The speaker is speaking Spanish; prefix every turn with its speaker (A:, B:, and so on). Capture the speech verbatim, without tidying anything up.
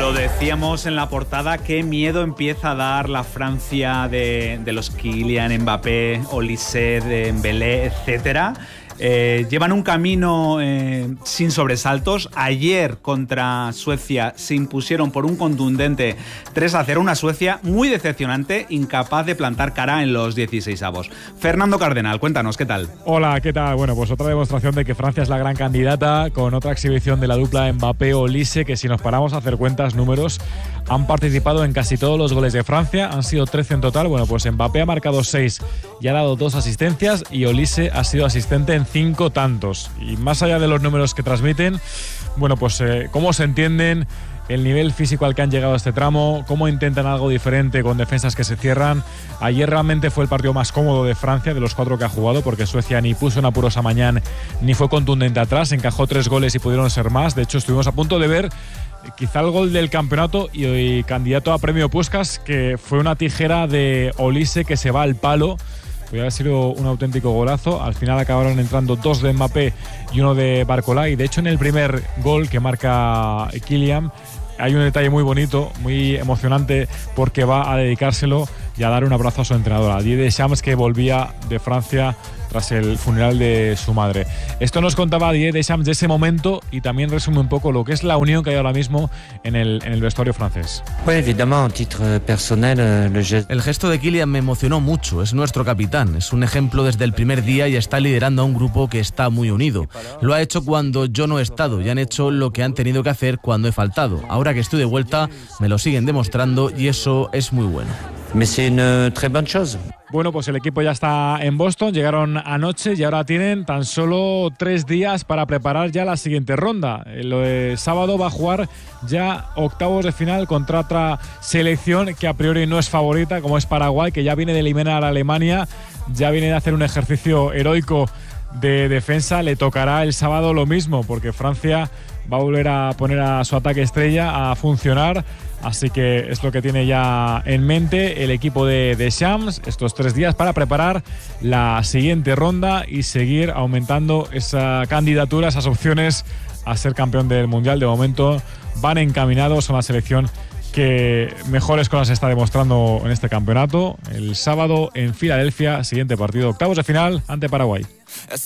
A: Lo decíamos en la portada, qué miedo empieza a dar la Francia de, de los Kylian Mbappé, Olise, Dembélé, etcétera. Eh, llevan un camino eh, sin sobresaltos. Ayer contra Suecia se impusieron por un contundente tres a cero. Una Suecia muy decepcionante, incapaz de plantar cara en los dieciseisavos. Fernando Cardenal, cuéntanos, ¿qué tal?
B: Hola, ¿qué tal? Bueno, pues otra demostración de que Francia es la gran candidata, con otra exhibición de la dupla Mbappé-Olise, que si nos paramos a hacer cuentas, números, han participado en casi todos los goles de Francia. Han sido trece en total. Bueno, pues Mbappé ha marcado seis y ha dado dos asistencias, y Olise ha sido asistente en cinco tantos. Y más allá de los números que transmiten, bueno, pues eh, cómo se entienden, el nivel físico al que han llegado a este tramo, cómo intentan algo diferente con defensas que se cierran. Ayer realmente fue el partido más cómodo de Francia, de los cuatro que ha jugado, porque Suecia ni puso en apuros a Mañán ni fue contundente atrás, encajó tres goles y pudieron ser más. De hecho, estuvimos a punto de ver quizá el gol del campeonato y, y candidato a premio Puskás, que fue una tijera de Olise que se va al palo. Podría haber sido un auténtico golazo. Al final acabaron entrando dos de Mbappé y uno de Barcola. Y de hecho, en el primer gol que marca Kylian hay un detalle muy bonito, muy emocionante, porque va a dedicárselo y a dar un abrazo a su entrenadora, Didier Deschamps, que volvía de Francia tras el funeral de su madre. Esto nos contaba Didier Deschamps de ese momento, y también resume un poco lo que es la unión que hay ahora mismo en el, en el vestuario francés.
C: El gesto de Kylian me emocionó mucho. Es nuestro capitán, es un ejemplo desde el primer día y está liderando a un grupo que está muy unido. Lo ha hecho cuando yo no he estado y han hecho lo que han tenido que hacer cuando he faltado. Ahora que estoy de vuelta me lo siguen demostrando y eso es muy bueno.
B: Bueno, pues el equipo ya está en Boston, llegaron anoche y ahora tienen tan solo tres días para preparar ya la siguiente ronda. El sábado va a jugar ya octavos de final contra otra selección que a priori no es favorita, como es Paraguay, que ya viene de eliminar a Alemania, ya viene de hacer un ejercicio heroico de defensa. Le tocará el sábado lo mismo, porque Francia va a volver a poner a su ataque estrella a funcionar. Así que es lo que tiene ya en mente el equipo de Deschamps, estos tres días para preparar la siguiente ronda y seguir aumentando esa candidatura, esas opciones a ser campeón del Mundial. De momento van encaminados a una selección que mejores cosas está demostrando en este campeonato. El sábado en Filadelfia, siguiente partido, octavos de final ante Paraguay.